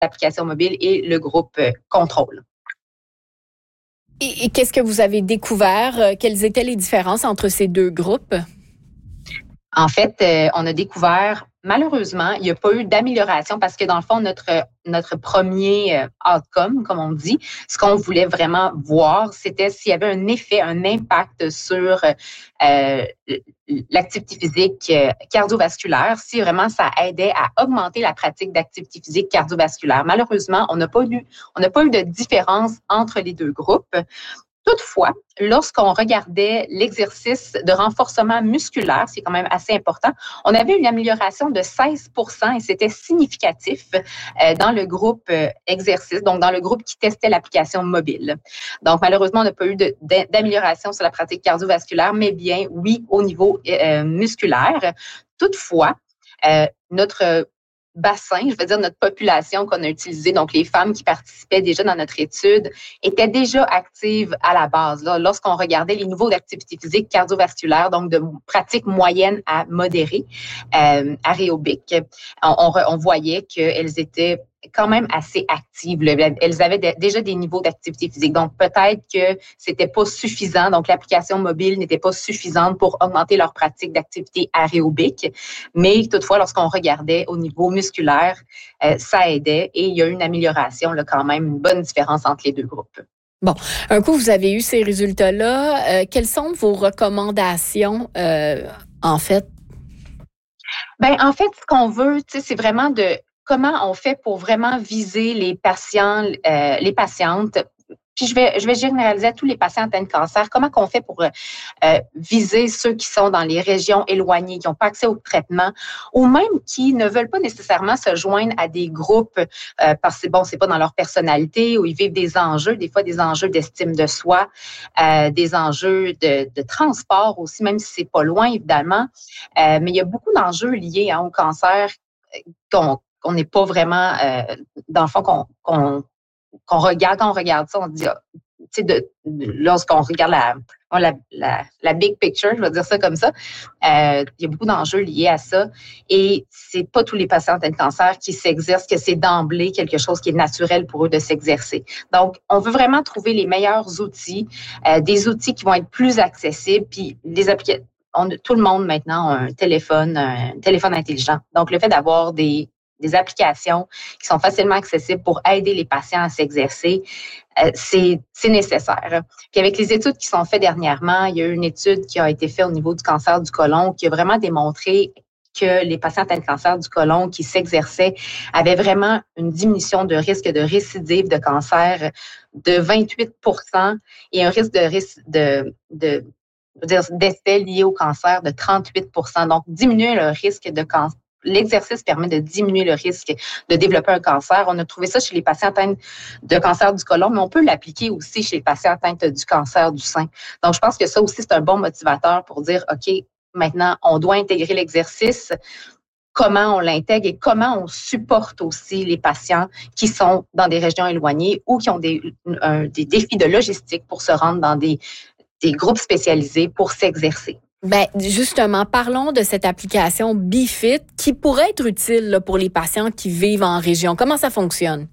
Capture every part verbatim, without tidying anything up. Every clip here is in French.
l'application mobile et le groupe euh, contrôle. Et, et qu'est-ce que vous avez découvert? Quelles étaient les différences entre ces deux groupes? En fait, euh, on a découvert, malheureusement, il n'y a pas eu d'amélioration parce que dans le fond, notre notre premier euh, outcome, comme on dit, ce qu'on voulait vraiment voir, c'était s'il y avait un effet, un impact sur euh, l'activité physique euh, cardiovasculaire, si vraiment ça aidait à augmenter la pratique d'activité physique cardiovasculaire. Malheureusement, on n'a pas eu, on n'a pas eu de différence entre les deux groupes. Toutefois, lorsqu'on regardait l'exercice de renforcement musculaire, c'est quand même assez important, on avait une amélioration de seize pour cent et c'était significatif euh, dans le groupe euh, exercice, donc dans le groupe qui testait l'application mobile. Donc, malheureusement, on n'a pas eu de, d'amélioration sur la pratique cardiovasculaire, mais bien, oui, au niveau euh, musculaire. Toutefois, euh, notre bassin, je veux dire notre population qu'on a utilisée, donc les femmes qui participaient déjà dans notre étude, étaient déjà actives à la base. Là, lorsqu'on regardait les niveaux d'activité physique cardiovasculaire, donc de pratique moyenne à modérée, euh, aérobique, on, on, on voyait qu'elles étaient quand même assez actives. Elles avaient de, déjà des niveaux d'activité physique. Donc, peut-être que c'était pas suffisant. Donc, l'application mobile n'était pas suffisante pour augmenter leur pratique d'activité aérobique. Mais toutefois, lorsqu'on regardait au niveau musculaire, euh, ça aidait et il y a eu une amélioration, là, quand même, une bonne différence entre les deux groupes. Bon, un coup, vous avez eu ces résultats-là. Euh, quelles sont vos recommandations, euh, en fait? Ben, en fait, ce qu'on veut, tu sais, c'est vraiment de comment on fait pour vraiment viser les patients, euh, les patientes. Puis je vais, je vais généraliser à tous les patients atteints de cancer. Comment qu'on fait pour euh, viser ceux qui sont dans les régions éloignées, qui n'ont pas accès au traitement, ou même qui ne veulent pas nécessairement se joindre à des groupes euh, parce que bon, c'est pas dans leur personnalité, où ils vivent des enjeux, des fois des enjeux d'estime de soi, euh, des enjeux de, de transport aussi, même si c'est pas loin évidemment. Euh, mais il y a beaucoup d'enjeux liés hein, au cancer qu'on qu'on n'est pas vraiment, euh, dans le fond, qu'on, qu'on qu'on regarde, quand on regarde ça, on se dit, tu sais, de, de, lorsqu'on regarde la, la, la, la big picture, je vais dire ça comme ça, euh, il y a beaucoup d'enjeux liés à ça et c'est pas tous les patients atteints de cancer qui s'exercent, que c'est d'emblée quelque chose qui est naturel pour eux de s'exercer. Donc, on veut vraiment trouver les meilleurs outils, euh, des outils qui vont être plus accessibles, puis les applications. On, tout le monde maintenant a un téléphone, un téléphone intelligent. Donc, le fait d'avoir des des applications qui sont facilement accessibles pour aider les patients à s'exercer, euh, c'est, c'est nécessaire. Puis avec les études qui sont faites dernièrement, il y a eu une étude qui a été faite au niveau du cancer du côlon qui a vraiment démontré que les patients atteints de cancer du côlon qui s'exerçaient avaient vraiment une diminution de risque de récidive de cancer de vingt-huit pour cent et un risque de risque de, de je veux dire, d'effets liés au cancer de trente-huit pour cent. Donc, diminuer le risque de cancer. L'exercice permet de diminuer le risque de développer un cancer. On a trouvé ça chez les patients atteints de cancer du côlon, mais on peut l'appliquer aussi chez les patients atteints du cancer du sein. Donc, je pense que ça aussi, c'est un bon motivateur pour dire, OK, maintenant, on doit intégrer l'exercice. Comment on l'intègre et comment on supporte aussi les patients qui sont dans des régions éloignées ou qui ont des, un, des défis de logistique pour se rendre dans des, des groupes spécialisés pour s'exercer. Ben justement, parlons de cette application BeFit qui pourrait être utile là, pour les patients qui vivent en région. Comment ça fonctionne?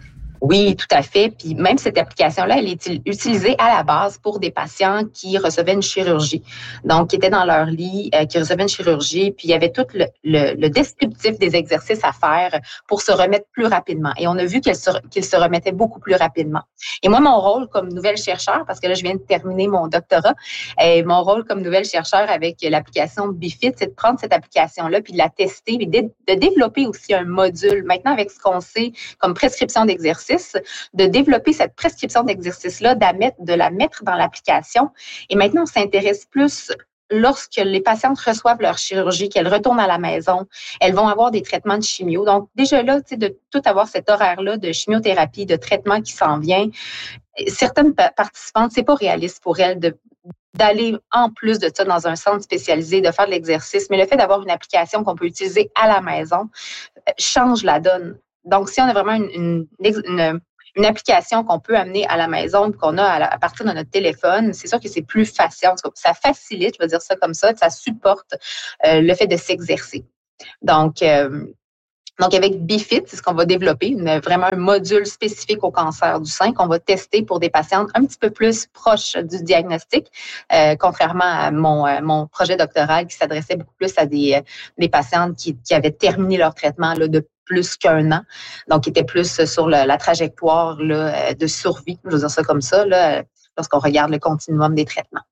Oui, tout à fait. Puis même cette application-là, elle est utilisée à la base pour des patients qui recevaient une chirurgie. Donc, qui étaient dans leur lit, euh, qui recevaient une chirurgie, puis il y avait tout le, le, le descriptif des exercices à faire pour se remettre plus rapidement. Et on a vu qu'ils se, qu'ils se remettaient beaucoup plus rapidement. Et moi, mon rôle comme nouvelle chercheur, parce que là, je viens de terminer mon doctorat, et mon rôle comme nouvelle chercheur avec l'application BeFit, c'est de prendre cette application-là, puis de la tester, puis de, de développer aussi un module. Maintenant, avec ce qu'on sait comme prescription d'exercice, de développer cette prescription d'exercice-là, de la mettre dans l'application. Et maintenant, on s'intéresse plus lorsque les patientes reçoivent leur chirurgie, qu'elles retournent à la maison, elles vont avoir des traitements de chimio. Donc, déjà là, tu sais, de tout avoir cet horaire-là de chimiothérapie, de traitement qui s'en vient, certaines participantes, c'est pas réaliste pour elles de d'aller en plus de ça dans un centre spécialisé, de faire de l'exercice. Mais le fait d'avoir une application qu'on peut utiliser à la maison change la donne. Donc, si on a vraiment une, une, une, une application qu'on peut amener à la maison, qu'on a à, la, à partir de notre téléphone, c'est sûr que c'est plus facile. Ça facilite, je vais dire ça comme ça, ça supporte euh, le fait de s'exercer. Donc, euh, Donc, avec BiFit, c'est ce qu'on va développer, une, vraiment un module spécifique au cancer du sein qu'on va tester pour des patientes un petit peu plus proches du diagnostic, euh, contrairement à mon, euh, mon projet doctoral qui s'adressait beaucoup plus à des, euh, des patientes qui, qui avaient terminé leur traitement là, de plus qu'un an, donc qui étaient plus sur le, la trajectoire là, de survie, je veux dire ça comme ça, là, lorsqu'on regarde le continuum des traitements.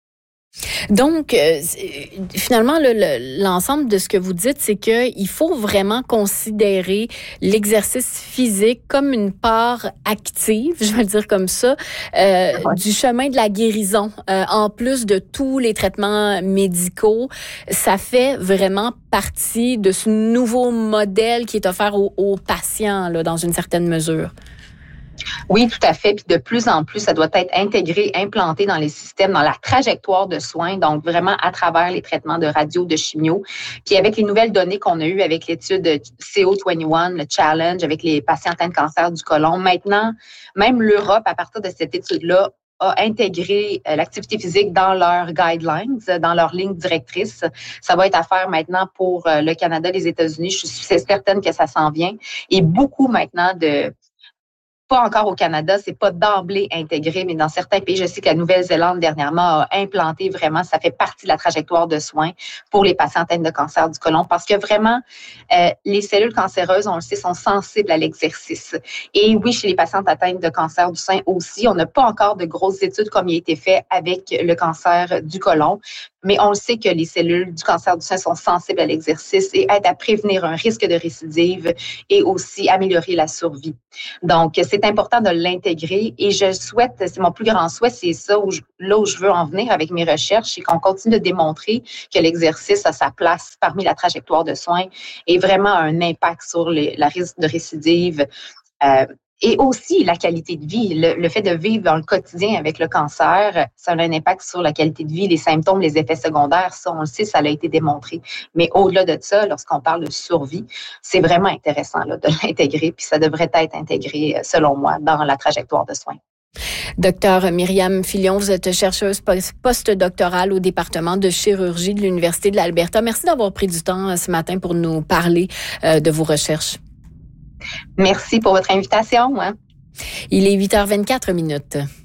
Donc, euh, finalement, le, le, l'ensemble de ce que vous dites, c'est qu'il faut vraiment considérer l'exercice physique comme une part active, je vais le dire comme ça, euh, ouais. du chemin de la guérison. Euh, en plus de tous les traitements médicaux, ça fait vraiment partie de ce nouveau modèle qui est offert aux, aux patients, là, dans une certaine mesure. Oui, tout à fait. Puis de plus en plus, ça doit être intégré, implanté dans les systèmes, dans la trajectoire de soins, donc vraiment à travers les traitements de radio, de chimio. Puis avec les nouvelles données qu'on a eues avec l'étude C O vingt et un, le challenge, avec les patients atteints de cancer du côlon, maintenant, même l'Europe, à partir de cette étude-là, a intégré l'activité physique dans leurs guidelines, dans leurs lignes directrices. Ça va être à faire maintenant pour le Canada, les États-Unis. Je suis certaine que ça s'en vient. Et beaucoup maintenant de... Pas encore au Canada, c'est pas d'emblée intégré, mais dans certains pays, je sais que la Nouvelle-Zélande dernièrement a implanté vraiment, ça fait partie de la trajectoire de soins pour les patients atteints de cancer du côlon, parce que vraiment, euh, les cellules cancéreuses, on le sait, sont sensibles à l'exercice. Et oui, chez les patientes atteintes de cancer du sein aussi, on n'a pas encore de grosses études comme il a été fait avec le cancer du côlon, mais on le sait que les cellules du cancer du sein sont sensibles à l'exercice et aident à prévenir un risque de récidive et aussi améliorer la survie. Donc, c'est important de l'intégrer et je souhaite, c'est mon plus grand souhait, c'est ça, où je, là où je veux en venir avec mes recherches, c'est qu'on continue de démontrer que l'exercice a sa place parmi la trajectoire de soins et vraiment un impact sur les, la risque de récidive. Euh, Et aussi la qualité de vie, le, le fait de vivre dans le quotidien avec le cancer, ça a un impact sur la qualité de vie, les symptômes, les effets secondaires, ça on le sait, ça a été démontré. Mais au-delà de ça, lorsqu'on parle de survie, c'est vraiment intéressant là, de l'intégrer, puis ça devrait être intégré, selon moi, dans la trajectoire de soins. Docteur Myriam Filion, vous êtes chercheuse postdoctorale au département de chirurgie de l'Université de l'Alberta. Merci d'avoir pris du temps ce matin pour nous parler de vos recherches. Merci pour votre invitation. Hein. Il est huit heures vingt-quatre minutes.